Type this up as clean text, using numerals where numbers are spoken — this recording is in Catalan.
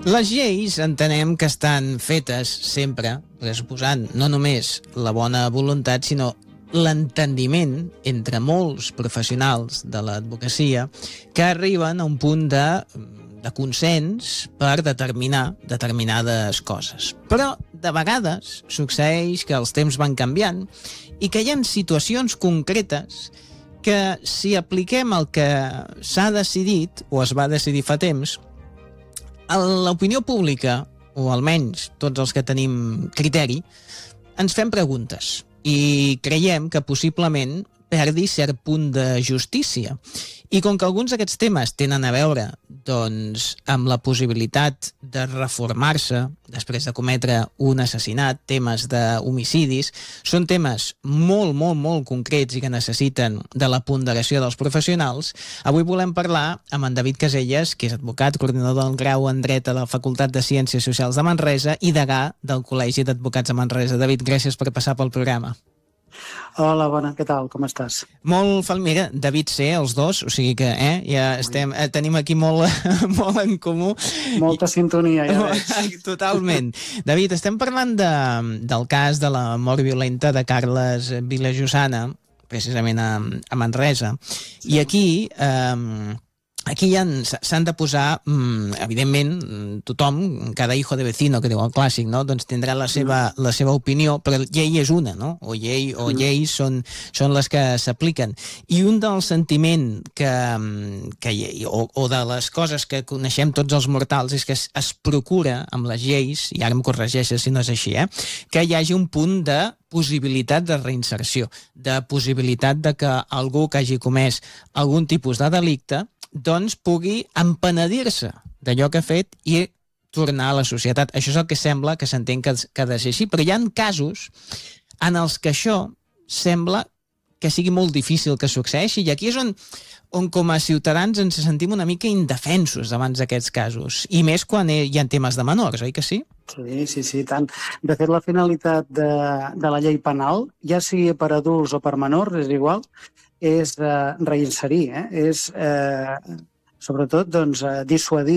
Les lleis entenem que estan fetes sempre, pressuposant no només la bona voluntat, sinó l'entendiment entre molts professionals de l'advocacia que arriben a un punt de consens per determinar determinades coses. Però de vegades succeeix que els temps van canviant i que hi ha situacions concretes que si apliquem el que s'ha decidit o es va decidir fa temps, l'opinió pública, o almenys tots els que tenim criteri, ens fem preguntes i creiem que possiblement perdi cert punt de justícia. I com que alguns d'aquests temes tenen a veure doncs, amb la possibilitat de reformar-se després de cometre un assassinat, temes d'homicidis, són temes molt, molt, molt concrets i que necessiten de la ponderació dels professionals, avui volem parlar amb en David Caselles, que és advocat, coordinador del grau en dret a la Facultat de Ciències Socials de Manresa i degà del Col·legi d'Advocats de Manresa. David, gràcies per passar pel programa. Hola, bona, què tal? Com estàs? Molt mira, David C, els dos, o sigui que ja tenim aquí molt en comú. Molta sintonia, ja veig. Totalment. David, estem parlant del cas de la mort violenta de Carles Vilajosana, precisament a Manresa. I aquí ja s'han de posar, evidentment, tothom, cada hijo de vecino, que diu el clàssic, no? Doncs tindrà la seva opinió, però llei és una, no? O lleis són les que s'apliquen. I un del sentiment o de les coses que coneixem tots els mortals és que es procura amb les lleis, i ara em corregeixes si no és així, que hi hagi un punt de possibilitat de reinserció, de possibilitat de que algú que hagi comès algun tipus de delicte doncs pugui empenedir-se d'allò que ha fet i tornar a la societat. Això és el que sembla que s'entén que ha de ser així, però hi ha casos en els que això sembla que sigui molt difícil que succeeixi, i aquí és on com a ciutadans ens sentim una mica indefensos davant d'aquests casos, i més quan hi ha temes de menors, oi que sí? Sí, tant. De fet, la finalitat de la llei penal, ja sigui per adults o per menors, és igual, és reinserir, és sobretot dissuadir